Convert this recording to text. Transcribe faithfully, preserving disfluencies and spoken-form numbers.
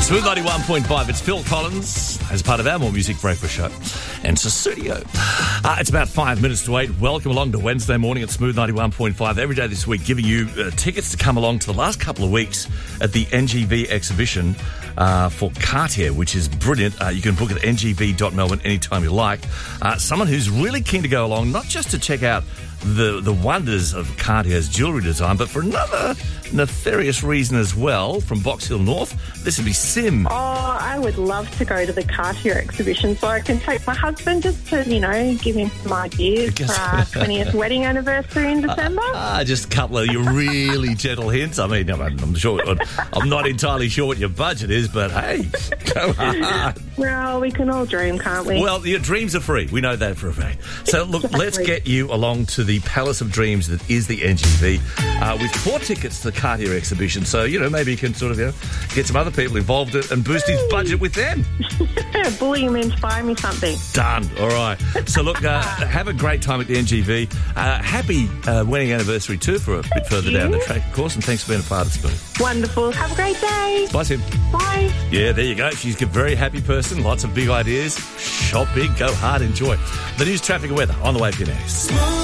Smooth ninety-one point five, it's Phil Collins as part of our More Music Breakfast show. And Sussudio. Uh, it's about five minutes to eight. Welcome along to Wednesday morning at Smooth ninety-one point five. Every day this week giving you uh, tickets to come along to the last couple of weeks at the N G V exhibition uh, for Cartier, which is brilliant. Uh, you can book it at n g v dot melbourne anytime you like. Uh, someone who's really keen to go along, not just to check out the, the wonders of Cartier's jewellery design, but for another nefarious reason as well, from Box Hill North. This would be Sim. Oh, I would love to go to the Cartier exhibition so I can take my husband just to, you know, give him some ideas for our twentieth wedding anniversary in December. Ah, uh, just a couple of your really gentle hints. I mean, I'm, I'm sure, I'm not entirely sure what your budget is, but hey, go on. Well, we can all dream, can't we? Well, your dreams are free. We know that for a fact. So, look, exactly. Let's get you along to the Palace of Dreams that is the N G V uh, with four tickets to the Cartier exhibition. So, you know, maybe you can sort of, you know, get some other people involved and boost his budget with them. Bully him into buying me something. Done. All right. So, look, uh, have a great time at the N G V. Uh, happy uh, wedding anniversary, too, for a bit Thank further you. down the track, of course, and thanks for being a part of Smooth. Wonderful. Have a great day. Bye, Sim. Bye. Yeah, there you go. She's a very happy person. Lots of big ideas. Shop big, go hard, enjoy. The news, traffic and weather on the way for you next.